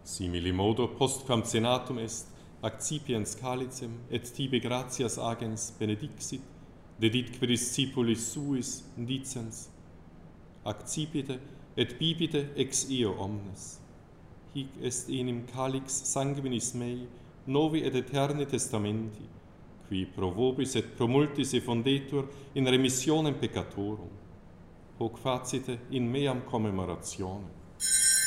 Simili modo postquam cenatum est, accipiens calicem, et tibi gratias agens benedixit, dedit que discipulis suis dicens, accipite et bibite ex eo omnes. Hic est enim calix sanguinis mei, novi et eterni testamenti, qui pro vobis et pro multis effundetur in remissionem peccatorum. Hoc facite in meam commemorationem.